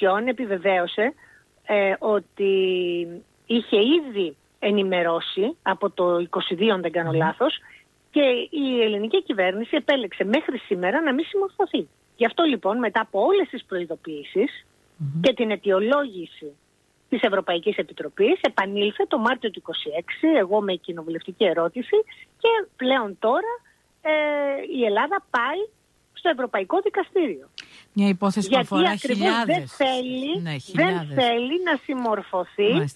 Κομισιόν επιβεβαίωσε ότι είχε ήδη ενημερώσει από το 22, αν δεν κάνω λάθος, και η ελληνική κυβέρνηση επέλεξε μέχρι σήμερα να μην συμμορφωθεί. Γι' αυτό λοιπόν, μετά από όλες τις προειδοποιήσεις και την αιτιολόγηση της Ευρωπαϊκής Επιτροπής, επανήλθε το Μάρτιο του 2026, εγώ με κοινοβουλευτική ερώτηση, και πλέον τώρα η Ελλάδα πάει στο Ευρωπαϊκό Δικαστήριο. Μια υπόθεση που αφορά χιλιάδες. Δεν θέλει να συμμορφωθεί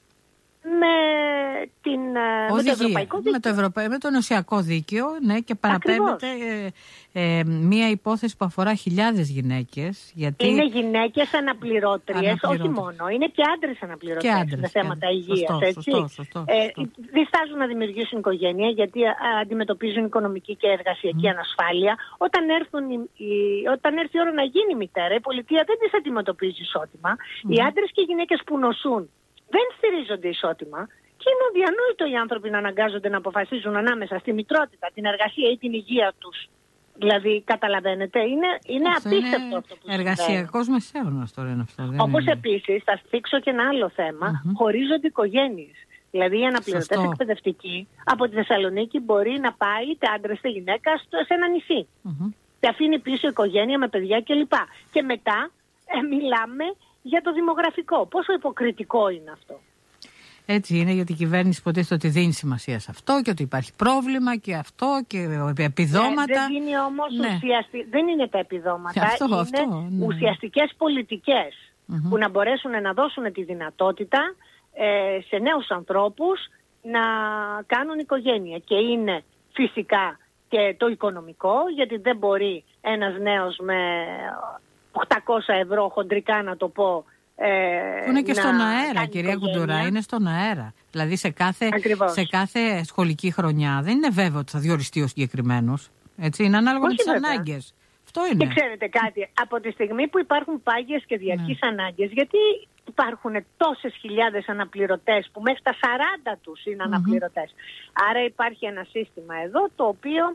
με το ενωσιακό δίκαιο, ναι, και παραπέμπεται μία υπόθεση που αφορά χιλιάδες γυναίκες. Γιατί είναι γυναίκες αναπληρώτριες, όχι μόνο, είναι και άντρες αναπληρωτές με θέματα υγείας. Σωστό. Διστάζουν να δημιουργήσουν οικογένεια γιατί αντιμετωπίζουν οικονομική και εργασιακή ανασφάλεια. Όταν έρθει η ώρα να γίνει μητέρα, η πολιτεία δεν τις αντιμετωπίζει ισότιμα. Οι άντρες και οι γυναίκες που νοσούν δεν στηρίζονται ισότιμα και είναι αδιανόητο οι άνθρωποι να αναγκάζονται να αποφασίζουν ανάμεσα στη μητρότητα, την εργασία ή την υγεία τους. Δηλαδή, καταλαβαίνετε, είναι απίστευτο αυτό που συμβαίνει. Εργασιακός μεσαίωνας τώρα είναι αυτό. Όπως επίσης, θα θίξω και ένα άλλο θέμα, χωρίζονται οικογένειες. Δηλαδή, οι αναπληρωτές εκπαιδευτικοί από τη Θεσσαλονίκη μπορεί να πάει είτε άντρα είτε γυναίκα σε ένα νησί. Και αφήνει πίσω οικογένεια με παιδιά κλπ. Και μετά μιλάμε για το δημογραφικό. Πόσο υποκριτικό είναι αυτό. Έτσι είναι, γιατί η κυβέρνηση υποτίθεται ότι δίνει σημασία σε αυτό και ότι υπάρχει πρόβλημα και αυτό και επιδόματα. Δεν είναι όμως δεν είναι τα επιδόματα, είναι ουσιαστικές πολιτικές που να μπορέσουν να δώσουν τη δυνατότητα σε νέους ανθρώπους να κάνουν οικογένεια. Και είναι φυσικά και το οικονομικό, γιατί δεν μπορεί ένας νέος με 800 ευρώ χοντρικά να το πω. Είναι και στον αέρα, κυρία Κουντουρά, είναι στον αέρα. Δηλαδή σε κάθε σχολική χρονιά δεν είναι βέβαιο ότι θα διοριστεί ο συγκεκριμένος. Έτσι, είναι ανάλογα με τις ανάγκες. Αυτό είναι. Και ξέρετε κάτι, από τη στιγμή που υπάρχουν πάγιες και διαρκείς ανάγκες, γιατί υπάρχουν τόσες χιλιάδες αναπληρωτές που μέχρι τα 40 τους είναι αναπληρωτές. Άρα υπάρχει ένα σύστημα εδώ το οποίο,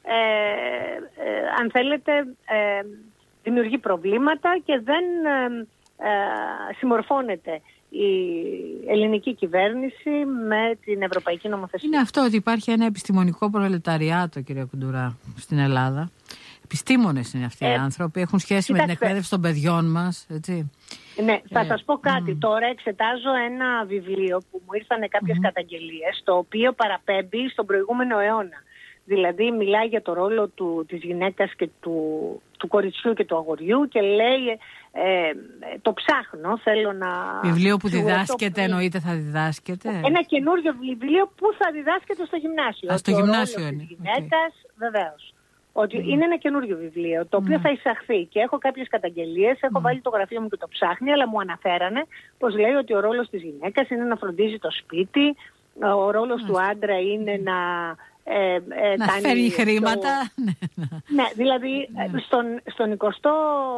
αν θέλετε, δημιουργεί προβλήματα και δεν συμμορφώνεται η ελληνική κυβέρνηση με την ευρωπαϊκή νομοθεσία. Είναι αυτό, ότι υπάρχει ένα επιστημονικό προλεταριάτο, κυρία Κουντουρά, στην Ελλάδα. Επιστήμονες είναι αυτοί οι άνθρωποι, έχουν σχέση με την εκπαίδευση των παιδιών μας, έτσι. Ναι, θα σας πω κάτι. Τώρα εξετάζω ένα βιβλίο που μου ήρθαν κάποιες καταγγελίες, το οποίο παραπέμπει στον προηγούμενο αιώνα. Δηλαδή μιλάει για το ρόλο της γυναίκας και του κοριτσιού και του αγοριού και λέει, το ψάχνω, θέλω να... Βιβλίο που διδάσκεται, εννοείται θα διδάσκεται. Ένα καινούριο βιβλίο που θα διδάσκεται στο γυμνάσιο. Στο γυμνάσιο είναι. Της γυναίκας, βεβαίως. Ότι είναι ένα καινούριο βιβλίο, το οποίο θα εισαχθεί και έχω κάποιες καταγγελίες, έχω βάλει το γραφείο μου και το ψάχνει, αλλά μου αναφέρανε πως λέει ότι ο ρόλος της γυναίκας είναι να φροντίζει το σπίτι, ο ρόλος του άντρα είναι να φέρει χρήματα. Ναι, δηλαδή στον 20ο...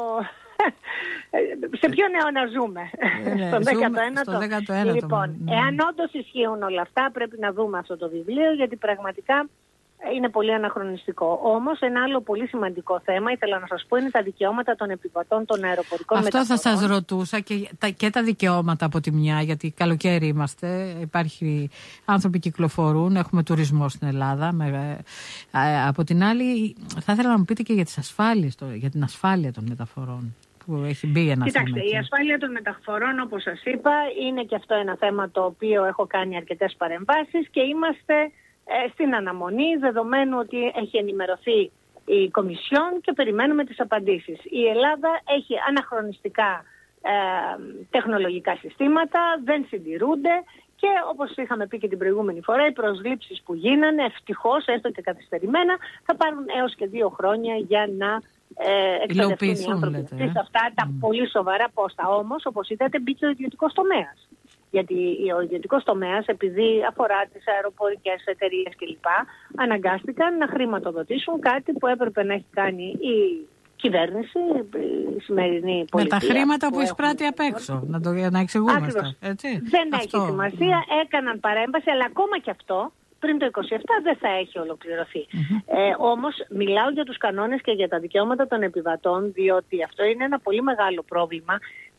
σε ποιον αιώνα ζούμε? Στον 19ο. Λοιπόν, εάν όντως ισχύουν όλα αυτά, πρέπει να δούμε αυτό το βιβλίο, γιατί πραγματικά είναι πολύ αναχρονιστικό. Όμως ένα άλλο πολύ σημαντικό θέμα, ήθελα να σας πω, είναι τα δικαιώματα των επιβατών των αεροπορικών μεταφορών. Αυτό θα σας ρωτούσα, και τα δικαιώματα από τη μια, γιατί καλοκαίρι είμαστε, υπάρχει, άνθρωποι κυκλοφορούν, έχουμε τουρισμό στην Ελλάδα. Από την άλλη, θα ήθελα να μου πείτε και για τις ασφάλειες, για την ασφάλεια των μεταφορών που έχει μπει ένα θέμα. Κοιτάξτε, η ασφάλεια των μεταφορών, όπως σας είπα, είναι και αυτό ένα θέμα το οποίο έχω κάνει αρκετές παρεμβάσεις και είμαστε στην αναμονή, δεδομένου ότι έχει ενημερωθεί η Κομισιόν και περιμένουμε τις απαντήσεις. Η Ελλάδα έχει αναχρονιστικά τεχνολογικά συστήματα, δεν συντηρούνται και όπως είχαμε πει και την προηγούμενη φορά, οι προσλήψεις που γίνανε, ευτυχώς, έστω και καθυστερημένα, θα πάρουν έως και 2 χρόνια για να εκπαιδευτούν οι άνθρωποι. Σε αυτά τα πολύ σοβαρά πόστα. Όμως, όπως είδατε, μπήκε ο ιδιωτικός τομέας. Γιατί ο ιδιωτικός τομέας, επειδή αφορά τις αεροπορικές εταιρείες κλπ., αναγκάστηκαν να χρηματοδοτήσουν κάτι που έπρεπε να έχει κάνει η κυβέρνηση, η σημερινή πολιτεία. Με τα χρήματα που εισπράττει απ' έξω, να εξηγούμαστε. Δεν έχει σημασία, έκαναν παρέμβαση, αλλά ακόμα και αυτό, πριν το 27 δεν θα έχει ολοκληρωθεί. Όμως μιλάω για τους κανόνες και για τα δικαιώματα των επιβατών, διότι αυτό είναι ένα πολύ μεγάλο πρόβλημα.